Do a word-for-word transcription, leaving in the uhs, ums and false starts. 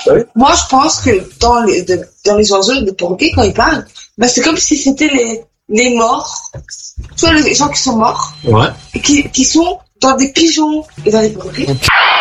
Oui. Moi, je pense que dans les, de, dans les oiseaux, les perroquets, quand ils parlent, bah, c'est comme si c'était les, les morts. Tu vois, les gens qui sont morts. Ouais. Et qui, qui sont dans des pigeons et dans des perroquets.